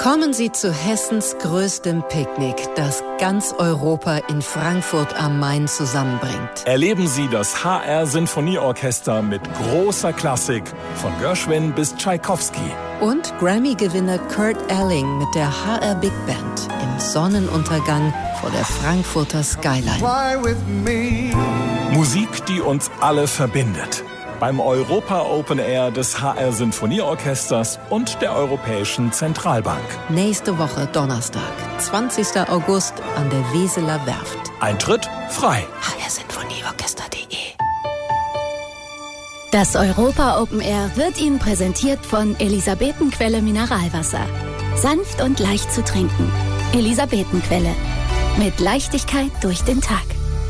Kommen Sie zu Hessens größtem Picknick, das ganz Europa in Frankfurt am Main zusammenbringt. Erleben Sie das HR-Sinfonieorchester mit großer Klassik, von Gershwin bis Tschaikowski. Und Grammy-Gewinner Kurt Elling mit der HR Big Band im Sonnenuntergang vor der Frankfurter Skyline. Musik, die uns alle verbindet. Beim Europa Open Air des HR Sinfonieorchesters und der Europäischen Zentralbank. Nächste Woche Donnerstag, 20. August an der Weseler Werft. Eintritt frei. hrsinfonieorchester.de. Das Europa Open Air wird Ihnen präsentiert von Elisabetenquelle Mineralwasser. Sanft und leicht zu trinken. Elisabetenquelle. Mit Leichtigkeit durch den Tag.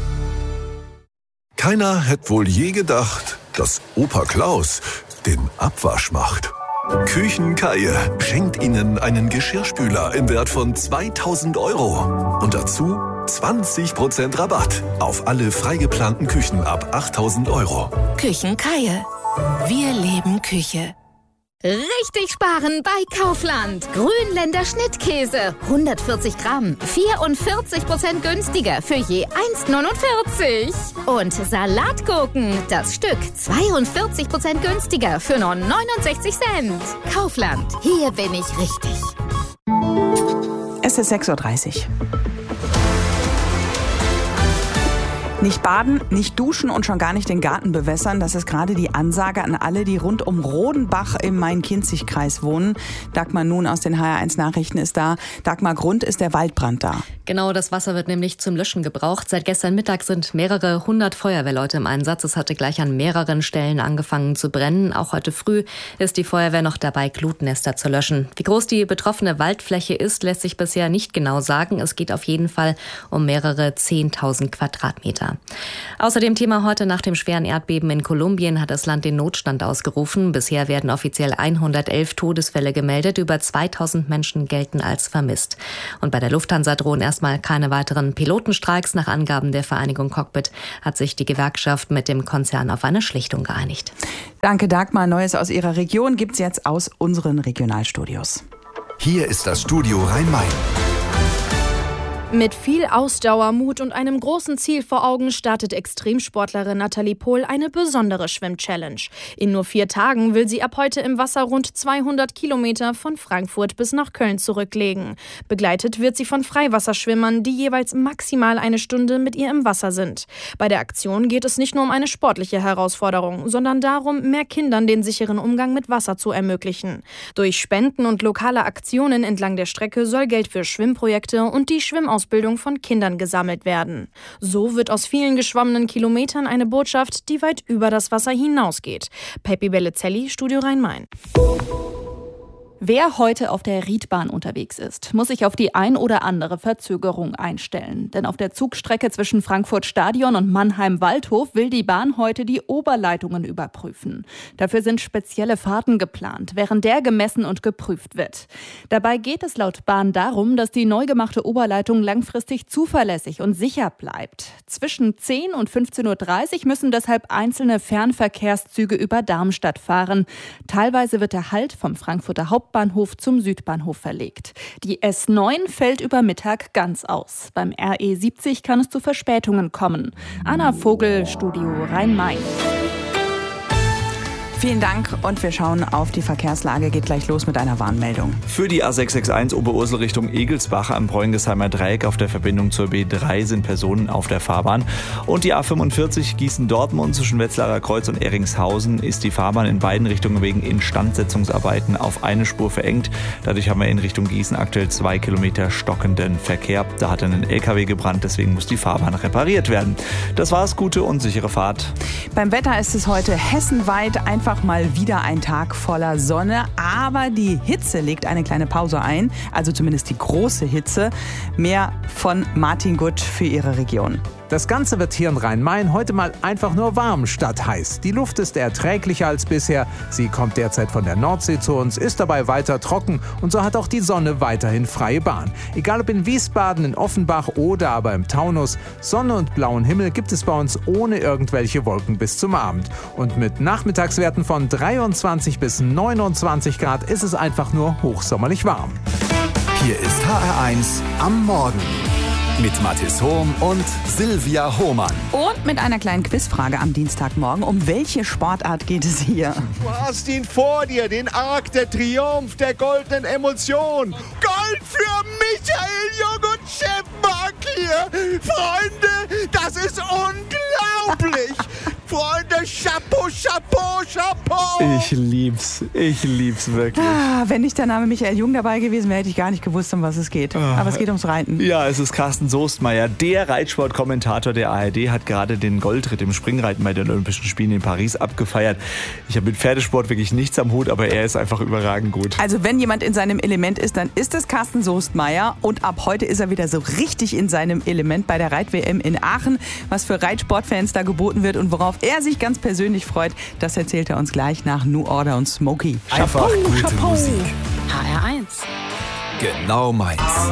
Keiner hätte wohl je gedacht, dass Opa Klaus den Abwasch macht. Küchenkaie schenkt Ihnen einen Geschirrspüler im Wert von 2.000 €. Und dazu 20% Rabatt auf alle freigeplanten Küchen ab 8.000 €. Küchenkaie. Wir leben Küche. Richtig sparen bei Kaufland. Grünländer Schnittkäse. 140 Gramm. 44% günstiger für je 1,49. Und Salatgurken. Das Stück 42% günstiger für nur 69 Cent. Kaufland. Hier bin ich richtig. Es ist 6:30 Uhr. Nicht baden, nicht duschen und schon gar nicht den Garten bewässern. Das ist gerade die Ansage an alle, die rund um Rodenbach im Main-Kinzig-Kreis wohnen. Dagmar Nun aus den HR1 Nachrichten ist da. Dagmar, Grund ist der Waldbrand da. Genau, das Wasser wird nämlich zum Löschen gebraucht. Seit gestern Mittag sind mehrere hundert Feuerwehrleute im Einsatz. Es hatte gleich an mehreren Stellen angefangen zu brennen. Auch heute früh ist die Feuerwehr noch dabei, Glutnester zu löschen. Wie groß die betroffene Waldfläche ist, lässt sich bisher nicht genau sagen. Es geht auf jeden Fall um mehrere 10.000 Quadratmeter. Außer dem Thema heute nach dem schweren Erdbeben in Kolumbien hat das Land den Notstand ausgerufen. Bisher werden offiziell 111 Todesfälle gemeldet. Über 2.000 Menschen gelten als vermisst. Und bei der Lufthansa drohen erstmal keine weiteren Pilotenstreiks. Nach Angaben der Vereinigung Cockpit hat sich die Gewerkschaft mit dem Konzern auf eine Schlichtung geeinigt. Danke, Dagmar. Neues aus Ihrer Region gibt's jetzt aus unseren Regionalstudios. Hier ist das Studio Rhein-Main. Mit viel Ausdauer, Mut und einem großen Ziel vor Augen startet Extremsportlerin Nathalie Pohl eine besondere Schwimm-Challenge. In nur 4 Tagen will sie ab heute im Wasser rund 200 Kilometer von Frankfurt bis nach Köln zurücklegen. Begleitet wird sie von Freiwasserschwimmern, die jeweils maximal 1 Stunde mit ihr im Wasser sind. Bei der Aktion geht es nicht nur um eine sportliche Herausforderung, sondern darum, mehr Kindern den sicheren Umgang mit Wasser zu ermöglichen. Durch Spenden und lokale Aktionen entlang der Strecke soll Geld für Schwimmprojekte und die Schwimmausbildung von Kindern gesammelt werden. So wird aus vielen geschwommenen Kilometern eine Botschaft, die weit über das Wasser hinausgeht. Peppi Bellizelli, Studio Rhein-Main. Wer heute auf der Riedbahn unterwegs ist, muss sich auf die ein oder andere Verzögerung einstellen. Denn auf der Zugstrecke zwischen Frankfurt Stadion und Mannheim-Waldhof will die Bahn heute die Oberleitungen überprüfen. Dafür sind spezielle Fahrten geplant, während der gemessen und geprüft wird. Dabei geht es laut Bahn darum, dass die neu gemachte Oberleitung langfristig zuverlässig und sicher bleibt. Zwischen 10 und 15:30 Uhr müssen deshalb einzelne Fernverkehrszüge über Darmstadt fahren. Teilweise wird der Halt vom Frankfurter Hauptbahnhof zum Südbahnhof verlegt. Die S9 fällt über Mittag ganz aus. Beim RE70 kann es zu Verspätungen kommen. Anna Vogel, Studio Rhein-Main. Vielen Dank und wir schauen auf die Verkehrslage. Geht gleich los mit einer Warnmeldung. Für die A661 Oberursel Richtung Egelsbach am Bräunigsheimer Dreieck auf der Verbindung zur B3 sind Personen auf der Fahrbahn. Und die A45 Gießen-Dortmund zwischen Wetzlarer Kreuz und Ehringshausen ist die Fahrbahn in beiden Richtungen wegen Instandsetzungsarbeiten auf eine Spur verengt. Dadurch haben wir in Richtung Gießen aktuell 2 Kilometer stockenden Verkehr. Da hat ein LKW gebrannt, deswegen muss die Fahrbahn repariert werden. Das war's, gute und sichere Fahrt. Beim Wetter ist es heute hessenweit einfach mal wieder ein Tag voller Sonne, aber die Hitze legt eine kleine Pause ein, also zumindest die große Hitze. Mehr von Martin Gutt für Ihre Region. Das Ganze wird hier in Rhein-Main heute mal einfach nur warm statt heiß. Die Luft ist erträglicher als bisher. Sie kommt derzeit von der Nordsee zu uns, ist dabei weiter trocken und so hat auch die Sonne weiterhin freie Bahn. Egal ob in Wiesbaden, in Offenbach oder aber im Taunus, Sonne und blauen Himmel gibt es bei uns ohne irgendwelche Wolken bis zum Abend. Und mit Nachmittagswerten von 23 bis 29 Grad ist es einfach nur hochsommerlich warm. Hier ist HR1 am Morgen mit Mathis Hohm und Silvia Hohmann. Und mit einer kleinen Quizfrage am Dienstagmorgen. Um welche Sportart geht es hier? Du hast ihn vor dir, den Arc der Triumph der goldenen Emotion. Gold für Michael Jung und Chef Mark hier. Freunde, das ist unglaublich. Freunde, Chapeau, Chapeau, Chapeau. Ich lieb's wirklich. Wenn nicht der Name Michael Jung dabei gewesen wäre, hätte ich gar nicht gewusst, um was es geht. Aber es geht ums Reiten. Ja, es ist Carsten Soestmeier, der Reitsportkommentator der ARD, hat gerade den Goldritt im Springreiten bei den Olympischen Spielen in Paris abgefeiert. Ich habe mit Pferdesport wirklich nichts am Hut, aber er ist einfach überragend gut. Also wenn jemand in seinem Element ist, dann ist es Carsten Soestmeier. Und ab heute ist er wieder so richtig in seinem Element bei der Reit-WM in Aachen. Was für Reitsportfans da geboten wird und worauf er sich ganz persönlich freut, das erzählt er uns gleich nach New Order und Smokey. Einfach gute Musik. HR1. Genau meins.